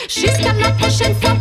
Jusqu'à la prochaine fois.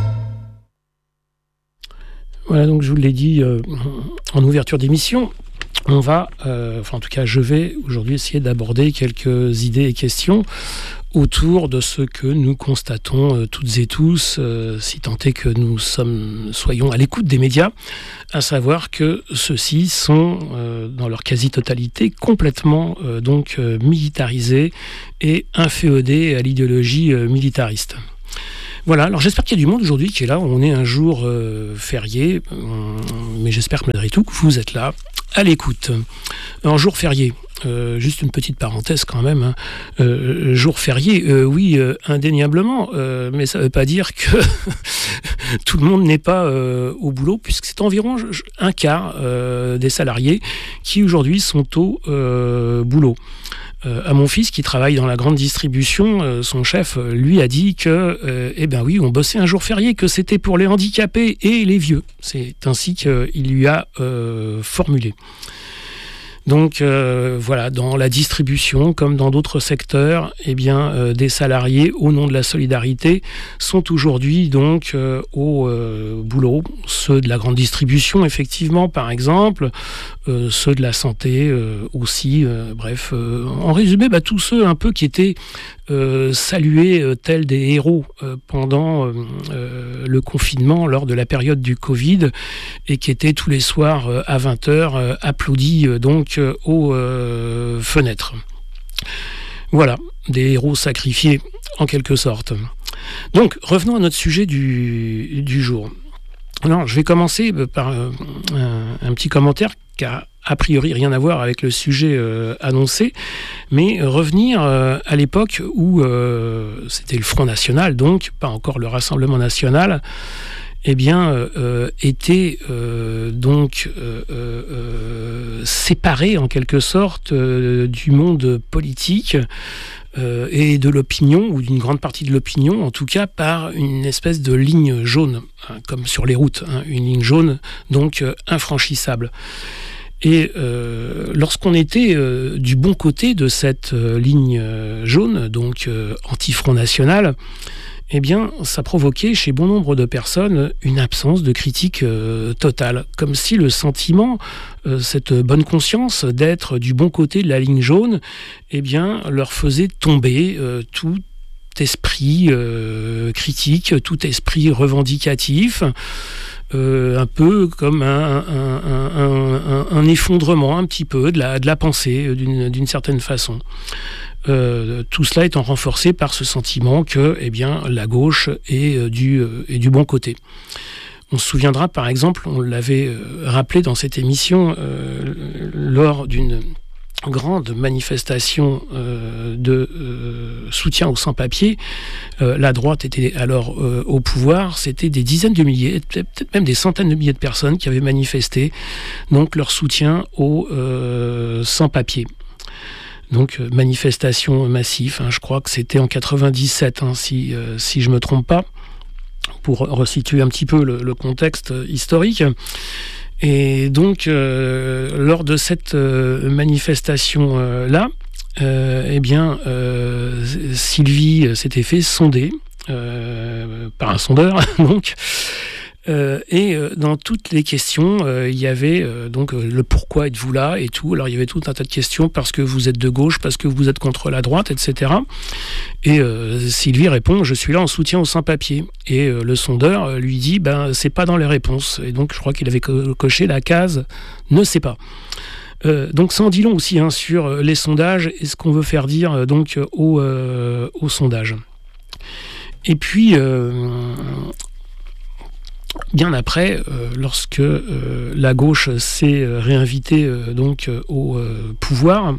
Voilà, donc je vous l'ai dit en ouverture d'émission, on va, en tout cas je vais aujourd'hui essayer d'aborder quelques idées et questions autour de ce que nous constatons toutes et tous, si tant est que nous soyons à l'écoute des médias, à savoir que ceux-ci sont, dans leur quasi-totalité, complètement militarisés et inféodés à l'idéologie militariste. Voilà, alors j'espère qu'il y a du monde aujourd'hui qui est là. On est un jour férié, mais j'espère malgré tout que vous êtes là, à l'écoute. Un jour férié, juste une petite parenthèse quand même. Jour férié, oui, indéniablement, mais ça ne veut pas dire que tout le monde n'est pas au boulot, puisque c'est environ un quart des salariés qui aujourd'hui sont au boulot. À mon fils qui travaille dans la grande distribution, son chef lui a dit que, oui, on bossait un jour férié, que c'était pour les handicapés et les vieux. C'est ainsi qu'il lui a formulé. Donc voilà, dans la distribution comme dans d'autres secteurs, des salariés au nom de la solidarité sont aujourd'hui donc au boulot. Ceux de la grande distribution, effectivement, par exemple, ceux de la santé aussi. En résumé, tous ceux un peu qui étaient salués tels des héros pendant le confinement lors de la période du Covid et qui étaient tous les soirs à 20h applaudis aux fenêtres. Voilà, des héros sacrifiés en quelque sorte. Donc, revenons à notre sujet du jour. Alors, je vais commencer par un petit commentaire qui a priori rien à voir avec le sujet annoncé, mais revenir à l'époque où c'était le Front National, donc pas encore le Rassemblement National, était séparé en quelque sorte du monde politique et de l'opinion, ou d'une grande partie de l'opinion, en tout cas par une espèce de ligne jaune, comme sur les routes, une ligne jaune, donc infranchissable. Et lorsqu'on était du bon côté de cette ligne jaune, donc anti-Front National, ça provoquait chez bon nombre de personnes une absence de critique totale, comme si le sentiment, cette bonne conscience d'être du bon côté de la ligne jaune, leur faisait tomber tout esprit critique, tout esprit revendicatif, un peu comme un effondrement un petit peu de la pensée d'une certaine façon. Tout cela étant renforcé par ce sentiment que la gauche est du bon côté. On se souviendra par exemple, on l'avait rappelé dans cette émission, lors d'une grande manifestation de soutien aux sans-papiers, la droite était alors au pouvoir, c'était des dizaines de milliers, peut-être même des centaines de milliers de personnes qui avaient manifesté donc leur soutien aux sans-papiers. Donc manifestation massive, je crois que c'était en 97, si je ne me trompe pas, pour resituer un petit peu le contexte historique. Et donc, lors de cette manifestation-là, Sylvie s'était fait sonder par un sondeur, donc. Et dans toutes les questions, il y avait le pourquoi êtes-vous là et tout. Alors il y avait tout un tas de questions, parce que vous êtes de gauche, parce que vous êtes contre la droite, etc. Et Sylvie répond, je suis là en soutien aux sans-papiers. Et le sondeur lui dit, c'est pas dans les réponses. Et donc je crois qu'il avait coché la case ne sait pas. Donc ça en dit long aussi sur les sondages et ce qu'on veut faire dire aux sondages. Et puis bien après, lorsque la gauche s'est réinvitée au pouvoir,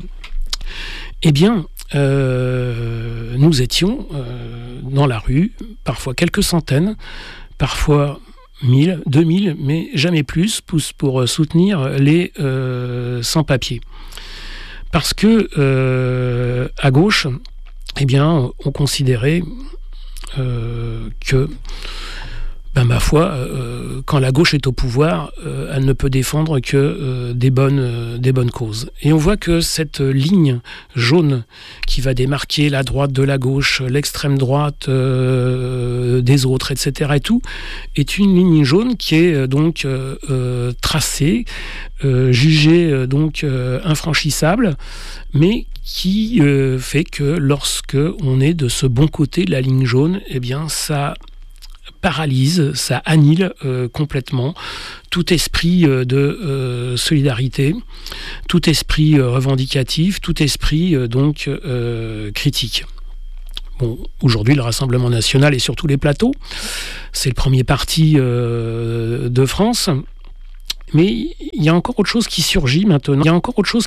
nous étions dans la rue, parfois quelques centaines, parfois 1000, 2000, mais jamais plus, pour soutenir les sans-papiers. Parce que à gauche, on considérait que ma foi, quand la gauche est au pouvoir, elle ne peut défendre que des bonnes causes. Et on voit que cette ligne jaune qui va démarquer la droite de la gauche, l'extrême droite des autres, etc. et tout, est une ligne jaune qui est donc tracée, jugée donc infranchissable, mais qui fait que lorsque on est de ce bon côté de la ligne jaune, eh bien ça paralyse, ça annihile complètement tout esprit de solidarité, tout esprit revendicatif, tout esprit donc critique. Bon, aujourd'hui, le Rassemblement national est sur tous les plateaux. C'est le premier parti de France. Mais il y a encore autre chose qui surgit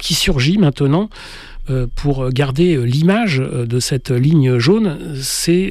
maintenant. Pour garder l'image de cette ligne jaune, c'est